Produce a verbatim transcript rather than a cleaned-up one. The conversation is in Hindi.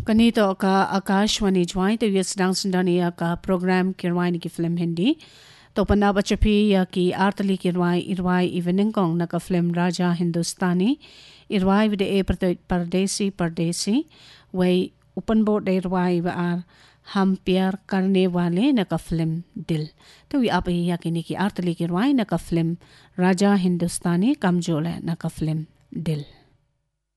Kanito ka Akashwani Jwai to yes dang sindania ka program kirwai ki film Hindi. To panaba chapi ya ki artali kirwai irwai evening kong naka film Raja Hindustani. Irwai with the Pardesi Pardesi. Way open board irwai wa ar हम प्यार करने वाले नका फिल्म दिल तो ये आप ये याकिनी की आर्तली की रवाई नका फिल्म राजा हिंदुस्तानी कमजोर है नका फिल्म दिल